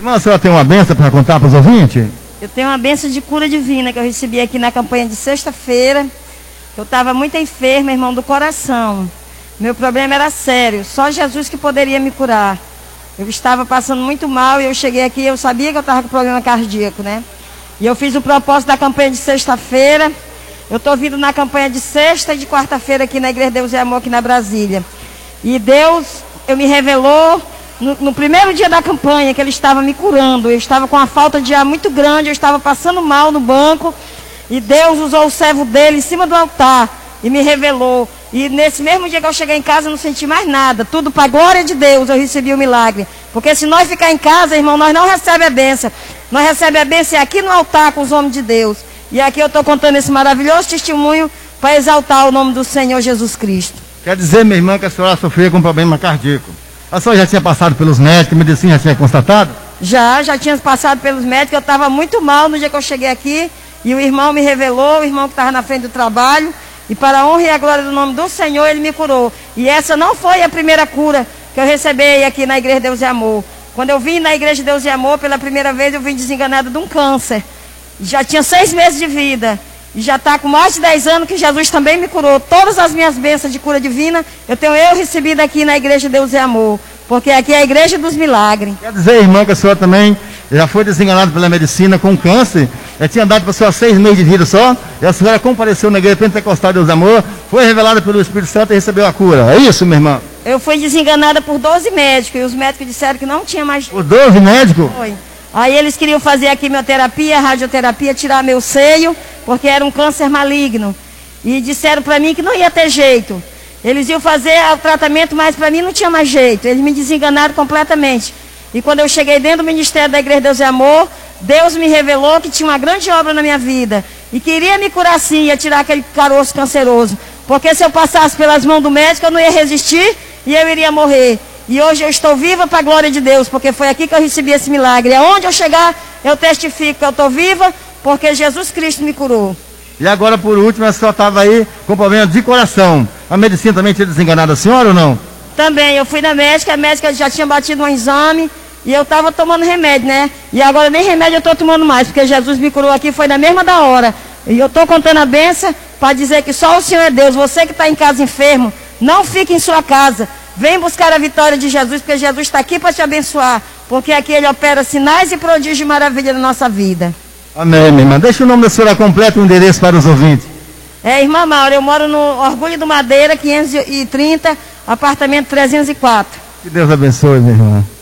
Irmã, a senhora tem uma benção para contar para os ouvintes? Eu tenho uma benção de cura divina que eu recebi aqui na campanha de sexta-feira. Eu estava muito enferma, irmão, do coração. Meu problema era sério, só Jesus que poderia me curar. Eu estava passando muito mal e eu cheguei aqui, eu sabia que eu estava com problema cardíaco, né? E eu fiz o propósito da campanha de sexta-feira. Eu estou vindo na campanha de sexta e de quarta-feira aqui na Igreja Deus e Amor, aqui na Brasília. E Deus, me revelou no primeiro dia da campanha que Ele estava me curando. Eu estava com uma falta de ar muito grande, eu estava passando mal no banco. E Deus usou o servo dele em cima do altar e me revelou. E nesse mesmo dia que eu cheguei em casa, eu não senti mais nada. Tudo para a glória de Deus, eu recebi o milagre. Porque se nós ficar em casa, irmão, nós não recebemos a bênção. Nós recebemos a bênção aqui no altar com os homens de Deus. E aqui eu estou contando esse maravilhoso testemunho para exaltar o nome do Senhor Jesus Cristo. Quer dizer, minha irmã, que a senhora sofria com problema cardíaco. A senhora já tinha passado pelos médicos, a medicina já tinha constatado? Já tinha passado pelos médicos. Eu estava muito mal no dia que eu cheguei aqui. E o irmão me revelou, o irmão que estava na frente do trabalho. E para a honra e a glória do nome do Senhor, Ele me curou. E essa não foi a primeira cura que eu recebi aqui na Igreja Deus e Amor. Quando eu vim na Igreja Deus e Amor, pela primeira vez, eu vim desenganado de um câncer. Já tinha 6 meses de vida. E já está com mais de 10 anos que Jesus também me curou. Todas as minhas bênçãos de cura divina, eu tenho recebido aqui na Igreja Deus e Amor. Porque aqui é a Igreja dos Milagres. Quer dizer, irmã, que a senhora também já foi desenganada pela medicina com câncer, já tinha dado para a senhora 6 meses de vida só, e a senhora compareceu na Igreja Pentecostal Deus Amor, foi revelada pelo Espírito Santo e recebeu a cura. É isso, minha irmã? Eu fui desenganada por 12 médicos, e os médicos disseram que não tinha mais... Por 12 médicos? Foi. Aí eles queriam fazer a quimioterapia, a radioterapia, tirar meu seio, porque era um câncer maligno. E disseram para mim que não ia ter jeito. Eles iam fazer o tratamento, mas para mim não tinha mais jeito. Eles me desenganaram completamente. E quando eu cheguei dentro do ministério da Igreja Deus e Amor, Deus me revelou que tinha uma grande obra na minha vida. E queria me curar sim, ia tirar aquele caroço canceroso. Porque se eu passasse pelas mãos do médico, eu não ia resistir e eu iria morrer. E hoje eu estou viva para a glória de Deus, porque foi aqui que eu recebi esse milagre. E aonde eu chegar, eu testifico que eu estou viva, porque Jesus Cristo me curou. E agora, por último, a senhora estava aí com problema de coração. A medicina também tinha desenganado a senhora ou não? Também, eu fui na médica, a médica já tinha batido um exame e eu estava tomando remédio, né? E agora nem remédio eu estou tomando mais, porque Jesus me curou aqui, foi na mesma da hora. E eu estou contando a benção para dizer que só o Senhor é Deus. Você que está em casa enfermo, não fique em sua casa. Vem buscar a vitória de Jesus, porque Jesus está aqui para te abençoar. Porque aqui Ele opera sinais e prodígios de maravilha na nossa vida. Amém, minha irmã. Deixa o nome da senhora completo e o endereço para os ouvintes. Irmã Maura, eu moro no Orgulho do Madeira, 530, apartamento 304. Que Deus abençoe, minha irmã.